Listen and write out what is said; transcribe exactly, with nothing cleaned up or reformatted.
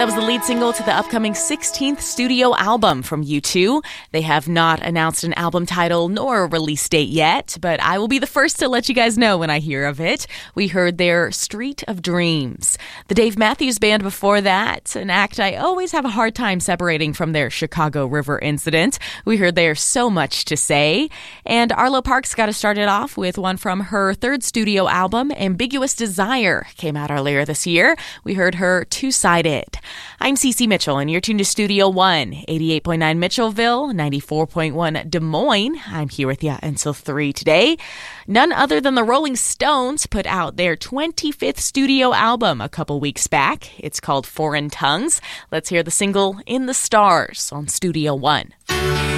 That was the lead single to the upcoming sixteenth studio album from U two. They have not announced an album title nor a release date yet, but I will be the first to let you guys know when I hear of it. We heard their Street of Dreams. The Dave Matthews Band before that, an act I always have a hard time separating from their Chicago River incident. We heard their So Much to Say. And Arlo Parks got us started off with one from her third studio album, Ambiguous Desire, came out earlier this year. We heard her Two-Sided. I'm Cece Mitchell, and you're tuned to Studio One, eighty-eight point nine Mitchellville, ninety-four point one Des Moines. I'm here with you until three today. None other than the Rolling Stones put out their twenty-fifth studio album a couple weeks back. It's called Foreign Tongues. Let's hear the single In the Stars on Studio One.